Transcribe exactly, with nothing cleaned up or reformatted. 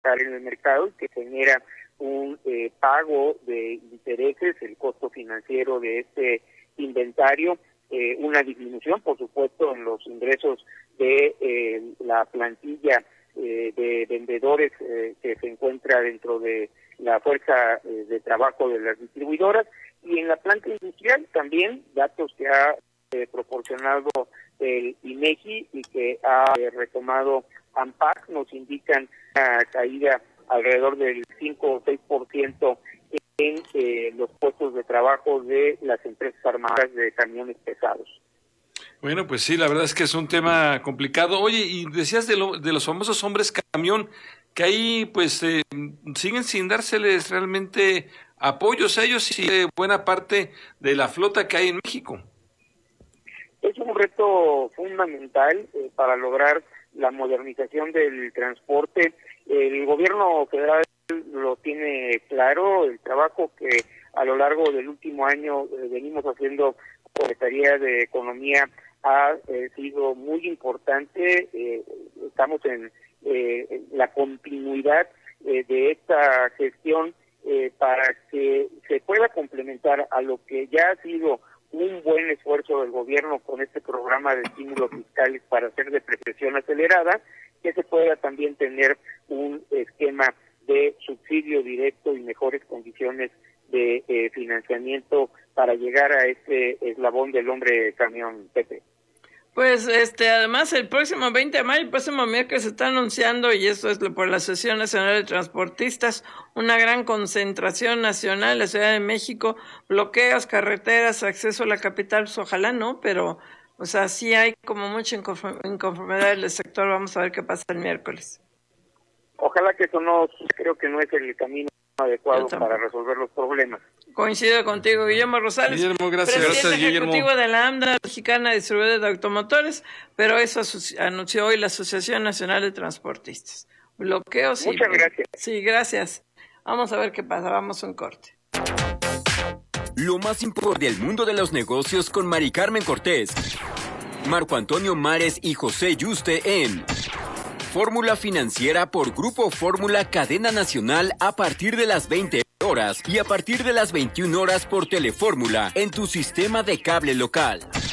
en el mercado y que genera un eh, pago de intereses, el costo financiero de este inventario, eh, una disminución, por supuesto, en los ingresos de eh, la plantilla eh, de vendedores eh, que se encuentra dentro de la fuerza eh, de trabajo de las distribuidoras, y en la planta industrial también datos que ha eh, proporcionado el INEGI y que ha eh, retomado ANPAC nos indican una caída alrededor del cinco o seis por ciento en eh, los puestos de trabajo de las empresas armadas de camiones pesados. Bueno, pues sí, la verdad es que es un tema complicado. Oye, y decías de, lo, de los famosos hombres camión, que ahí pues eh, siguen sin dárseles realmente apoyos a ellos y de buena parte de la flota que hay en México. Es un reto fundamental eh, para lograr la modernización del transporte. El gobierno federal lo tiene claro, el trabajo que a lo largo del último año eh, venimos haciendo con la Secretaría de Economía ha eh, sido muy importante. Eh, estamos en, eh, en la continuidad eh, de esta gestión eh, para que se pueda complementar a lo que ya ha sido un buen esfuerzo del gobierno con este programa de estímulos fiscales para hacer depreciación acelerada, que se pueda también tener un esquema de subsidio directo y mejores condiciones de eh, financiamiento para llegar a este eslabón del hombre camión, Pepe. Pues este, además el próximo veinte de mayo, el próximo miércoles se está anunciando, y esto es por la Asociación Nacional de Transportistas, una gran concentración nacional en la Ciudad de México, bloqueos, carreteras, acceso a la capital, pues ojalá no, pero o sea, sí hay como mucha inconformidad del sector. Vamos a ver qué pasa el miércoles. Ojalá que eso no, creo que no es el camino adecuado para resolver los problemas. Coincido contigo, Guillermo Rosales, Guillermo, gracias, presidente gracias, ejecutivo Guillermo. de la AMDA, Mexicana Distribuidora de Automotores, pero eso anunció hoy la Asociación Nacional de Transportistas. Bloqueos. Muchas y, gracias. Sí, gracias. Vamos a ver qué pasa, vamos a un corte. Lo más importante del mundo de los negocios con Mari Carmen Cortés, Marco Antonio Mares y José Yuste en Fórmula Financiera por Grupo Fórmula Cadena Nacional a partir de las veinte horas y a partir de las veintiuna horas por Telefórmula en tu sistema de cable local.